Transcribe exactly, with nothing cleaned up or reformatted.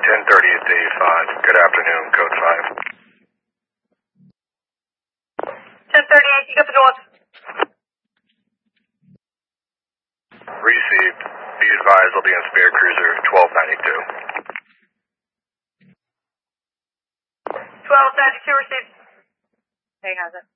ten thirty at day five. Good afternoon, code five. ten thirty-eight, you got the north. Received. Be advised I'll be on spare cruiser twelve ninety-two. twelve ninety-two received. Hey, how's it?